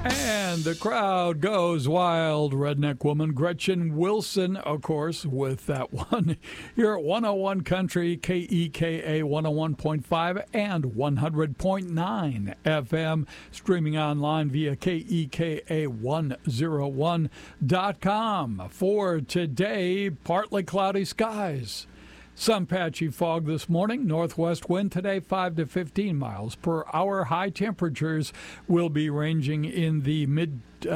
And the crowd goes wild. Redneck woman Gretchen Wilson, of course, with that one here at 101 Country, KEKA 101.5 and 100.9 FM, streaming online via KEKA101.com. For today, partly cloudy skies. Some patchy fog this morning. Northwest wind today 5 to 15 miles per hour. High temperatures will be ranging in the mid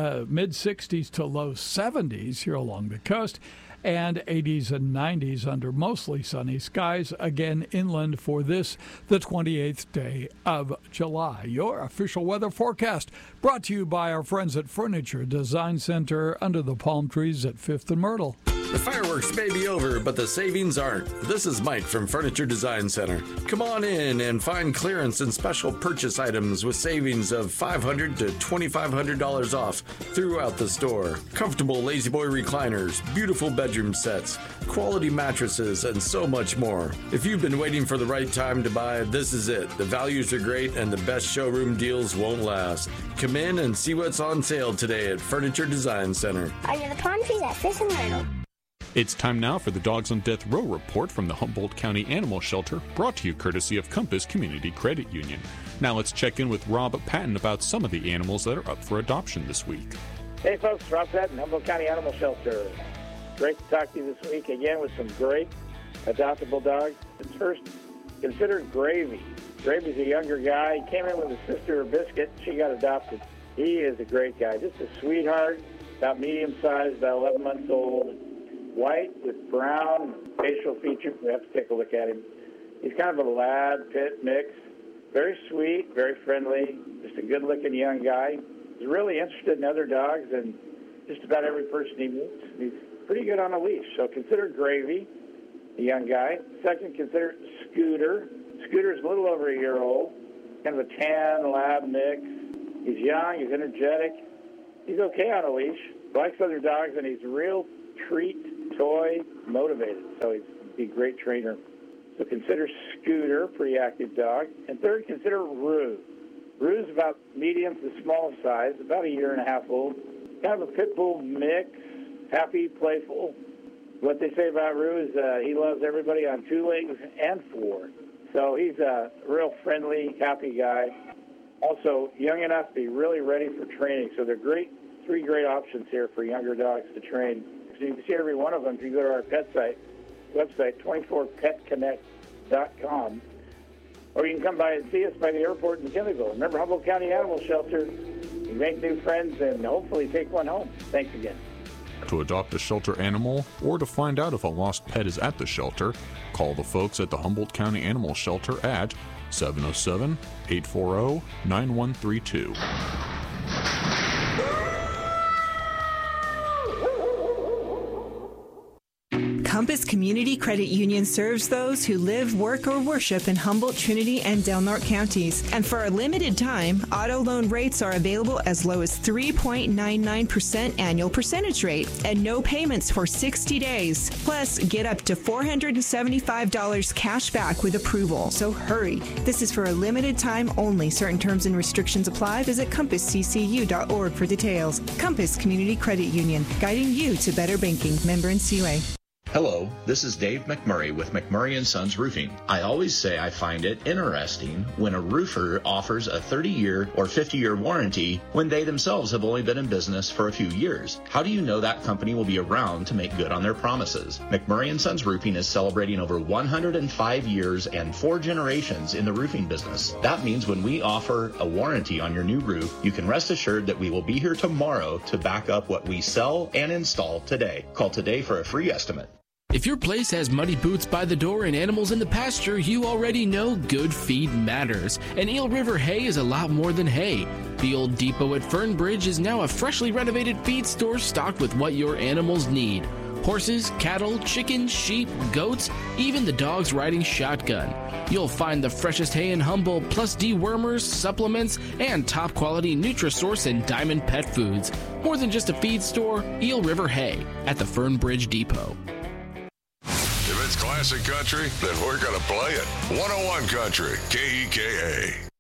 60s to low 70s here along the coast, and 80s and 90s under mostly sunny skies again inland for this, the 28th day of July. Your official weather forecast brought to you by our friends at Furniture Design Center under the palm trees at 5th and Myrtle. The fireworks may be over, but the savings aren't. This is Mike from Furniture Design Center. Come on in and find clearance and special purchase items with savings of $500 to $2,500 off throughout the store. Comfortable La-Z-Boy recliners, beautiful bedroom sets, quality mattresses, and so much more. If you've been waiting for the right time to buy, this is it. The values are great and the best showroom deals won't last. Come in and see what's on sale today at Furniture Design Center. Under the palm trees at 5th and Myrtle. It's time now for the Dogs on Death Row report from the Humboldt County Animal Shelter, brought to you courtesy of Compass Community Credit Union. Now let's check in with Rob Patton about some of the animals that are up for adoption this week. Hey folks, Rob Patton, Humboldt County Animal Shelter. Great to talk to you this week again with some great adoptable dogs. First, consider Gravy. Gravy's a younger guy. He came in with his sister Biscuit. She got adopted. He is a great guy, just a sweetheart, about medium sized, about 11 months old. White with brown facial features. We have to take a look at him. He's kind of a lab pit mix. Very sweet, very friendly, just a good-looking young guy. He's really interested in other dogs and just about every person he meets. He's pretty good on a leash, so consider Gravy, a young guy. Second, consider Scooter. Scooter's a little over a year old, kind of a tan lab mix. He's young, he's energetic. He's okay on a leash, likes other dogs, and he's a real treat, toy, motivated, so he'd be a great trainer. So consider Scooter, pretty active dog. And third, consider Rue. Rue's about medium to small size, about a year and a half old. Kind of a pit bull mix, happy, playful. What they say about Rue is he loves everybody on 2 legs and 4. So he's a real friendly, happy guy. Also, young enough to be really ready for training. So they're great, 3 great options here for younger dogs to train. So you can see every one of them if you go to our pet website, 24petconnect.com. Or you can come by and see us by the airport in Kennesaw. Remember, Humboldt County Animal Shelter. You make new friends and hopefully take one home. Thanks again. To adopt a shelter animal or to find out if a lost pet is at the shelter, call the folks at the Humboldt County Animal Shelter at 707-840-9132. Compass Community Credit Union serves those who live, work, or worship in Humboldt, Trinity, and Del Norte counties. And for a limited time, auto loan rates are available as low as 3.99% annual percentage rate and no payments for 60 days. Plus, get up to $475 cash back with approval. So hurry. This is for a limited time only. Certain terms and restrictions apply. Visit compassccu.org for details. Compass Community Credit Union, guiding you to better banking. Member NCUA. Hello, this is Dave McMurray with McMurray & Sons Roofing. I always say I find it interesting when a roofer offers a 30-year or 50-year warranty when they themselves have only been in business for a few years. How do you know that company will be around to make good on their promises? McMurray & Sons Roofing is celebrating over 105 years and 4 generations in the roofing business. That means when we offer a warranty on your new roof, you can rest assured that we will be here tomorrow to back up what we sell and install today. Call today for a free estimate. If your place has muddy boots by the door and animals in the pasture, you already know good feed matters. And Eel River Hay is a lot more than hay. The old depot at Fernbridge is now a freshly renovated feed store stocked with what your animals need. Horses, cattle, chickens, sheep, goats, even the dogs riding shotgun. You'll find the freshest hay in Humboldt, plus dewormers, supplements, and top-quality Nutrisource and Diamond pet foods. More than just a feed store, Eel River Hay at the Fernbridge Depot. If it's classic country, then we're going to play it. 101 Country, KEKA.